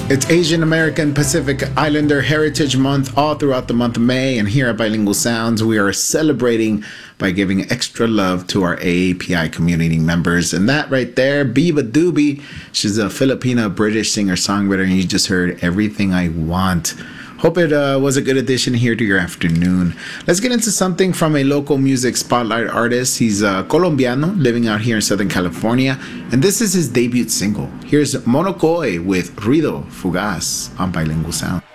It's Asian American Pacific Islander Heritage Month all throughout the month of May, and here at Bilingual Sounds, we are celebrating by giving extra love to our AAPI community members. And that right there, beabadoobee, she's a Filipina-British singer-songwriter, and you just heard Everything I Want. Hope it was a good addition here to your afternoon. Let's get into something from a local music spotlight artist. He's a Colombiano living out here in Southern California, and this is his debut single. Here's Monocoy with Ruido Fugaz on Bilingual Sound.